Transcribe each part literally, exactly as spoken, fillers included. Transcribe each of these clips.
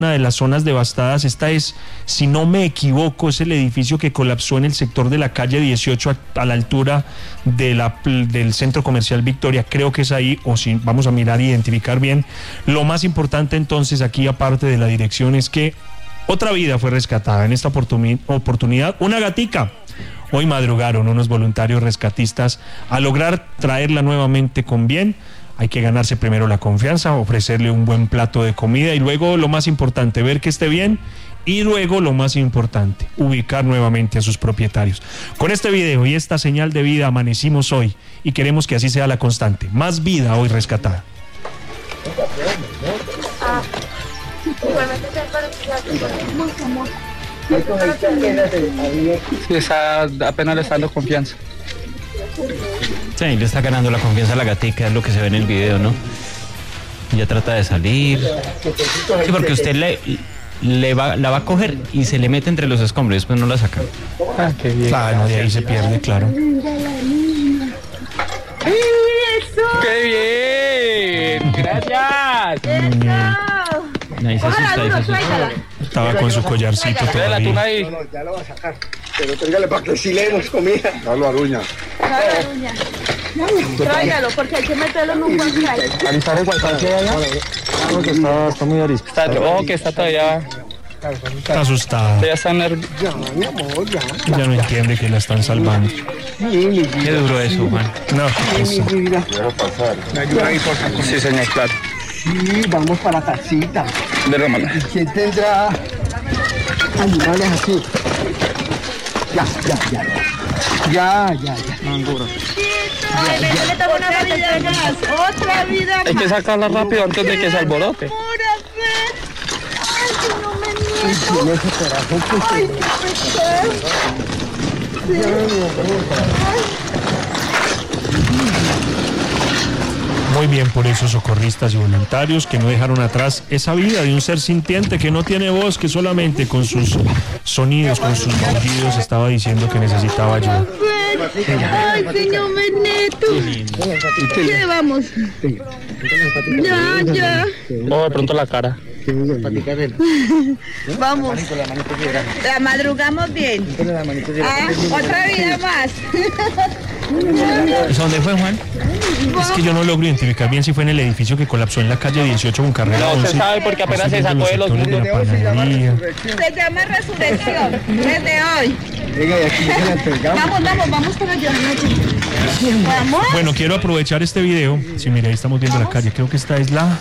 una de las zonas devastadas. Esta es, si no me equivoco, es el edificio que colapsó en el sector de la calle dieciocho a, a la altura de la, del centro comercial Victoria. Creo que es ahí, o si vamos a mirar e identificar bien. Lo más importante entonces aquí, aparte de la dirección, es que otra vida fue rescatada en esta oportuni- oportunidad, una gatica. Hoy madrugaron unos voluntarios rescatistas a lograr traerla nuevamente con bien. Hay que ganarse primero la confianza, ofrecerle un buen plato de comida y luego lo más importante, ver que esté bien, y luego lo más importante, ubicar nuevamente a sus propietarios. Con este video y esta señal de vida amanecimos hoy y queremos que así sea la constante. Más vida hoy rescatada. Sí, está, apenas le está dando confianza. Sí, le está ganando la confianza a la gatica, es lo que se ve en el video, ¿no? Ya trata de salir. Sí, porque usted le, le va, la va a coger y se le mete entre los escombros y después no la saca. Ah, qué bien. Claro, de ahí se pierde, claro. ¡Qué bien! ¡Gracias! Ahí se asusta, ahí se asusta. Estaba con su collarcito La tuna todavía. ahí. No, no, ya lo va a sacar. Pero tráigale para que sí le demos comida. Dalo a Ruña. Tráigalo, porque hay que meterlo en un guacal. ¿Alistar el guacal que hay allá? Porque está, está muy arisco. Está, ojo que está todavía... Está asustada. Ya está nervioso. Ya, mi amor, ya. Ya no entiende que la están salvando. Sí, mi vida. Qué duro eso, Juan. No, Sí, eso. mi vida. Me ayuda ahí, por favor. Sí, señor, claro. Sí, vamos para la casita. De la mano. ¿Quién tendrá animales así? Ya, ya, ya. Ya, ya, ya. Ay, me le tomo una vida más, otra vida más. Hay que sacarla rápido antes de que se alborote. Ay, si no me Y nieto. tiene ese corazón que Ay, qué Muy bien por esos socorristas y voluntarios que no dejaron atrás esa vida de un ser sintiente que no tiene voz, que solamente con sus sonidos, con sus maullidos estaba diciendo que necesitaba ayuda. Ay, señor Meneto. ¿Qué vamos? Ya, ya. O de pronto la cara. Vamos. La madrugamos bien. Ah, otra vida más. ¿Eso dónde fue, Juan? Es que yo no logro identificar bien si fue en el edificio que colapsó en la calle dieciocho con carrera No, usted once. sabe porque apenas se sacó de los sectores de la mundos. panadería. Se llama resurrección desde hoy. venga, y aquí se la entregamos. Vamos, vamos, vamos para allá. Vamos. Bueno, quiero aprovechar este video. Sí, mire, ahí estamos viendo la calle. Creo que esta es la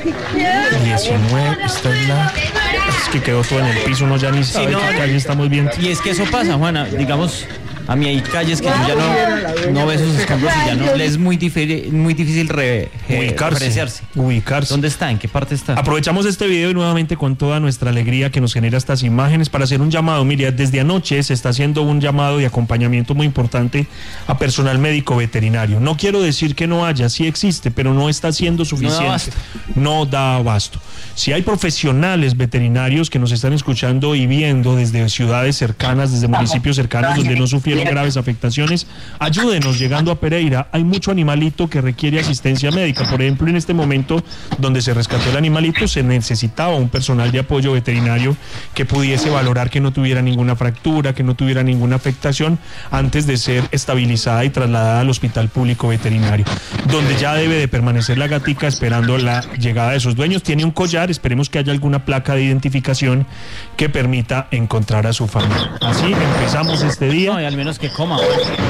diecinueve. Esta es la... Es que quedó todo en el piso, uno ya ni sabe no, qué calle estamos viendo. Y es que eso pasa, Juana, digamos, a mí hay calles que yo ya no, no veo esos escombros y ya no, le es muy difícil, muy difícil re, eh, Ubicarse. referenciarse. Ubicarse. ¿Dónde está? ¿En qué parte está? Aprovechamos este video y nuevamente con toda nuestra alegría que nos genera estas imágenes para hacer un llamado. Mire, desde anoche se está haciendo un llamado de acompañamiento muy importante a personal médico veterinario. No quiero decir que no haya, sí existe, pero no está siendo suficiente. No da abasto. No da abasto. Si hay profesionales veterinarios que nos están escuchando y viendo desde ciudades cercanas, desde municipios cercanos donde no sufrieron graves afectaciones, ayúdenos llegando a Pereira. Hay mucho animalito que requiere asistencia médica. Por ejemplo, en este momento donde se rescató el animalito, se necesitaba un personal de apoyo veterinario que pudiese valorar que no tuviera ninguna fractura, que no tuviera ninguna afectación antes de ser estabilizada y trasladada al hospital público veterinario, donde ya debe de permanecer la gatica esperando la llegada de sus dueños. Tiene un collar, esperemos que haya alguna placa de identificación que permita encontrar a su familia. Así empezamos este día. No, y al menos que coma.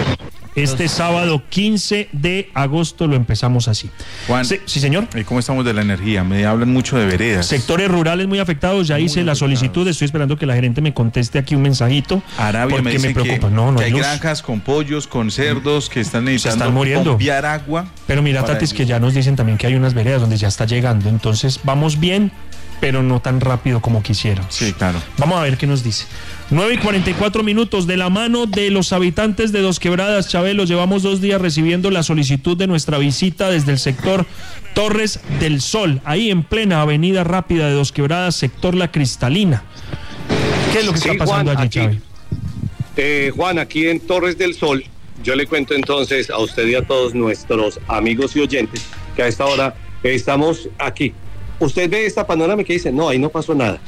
Este sábado quince de agosto lo empezamos así. Juan, sí, sí, señor. ¿Y cómo estamos de la energía? Me hablan mucho de veredas. Sectores rurales muy afectados, ya Muy hice la afectados. solicitud, estoy esperando que la gerente me conteste aquí un mensajito. Arabia me porque dice me preocupa. que, no, no que hay luz. granjas con pollos, con cerdos que están necesitando están muriendo. pompear agua. Pero mira, para Tatis, ellos. que ya nos dicen también que hay unas veredas donde ya está llegando, entonces vamos bien, pero no tan rápido como quisiera. Sí, claro. Vamos a ver qué nos dice. nueve y cuarenta y cuatro minutos, de la mano de los habitantes de Dos Quebradas, Chabelo, llevamos dos días recibiendo la solicitud de nuestra visita desde el sector Torres del Sol, ahí en plena avenida rápida de Dos Quebradas, sector La Cristalina. ¿Qué es lo que Sí, está pasando Juan, allí, aquí, Chávez? eh, Juan, aquí en Torres del Sol, yo le cuento entonces a usted y a todos nuestros amigos y oyentes que a esta hora estamos aquí usted ve esta panorámica y dice, no, ahí no pasó nada.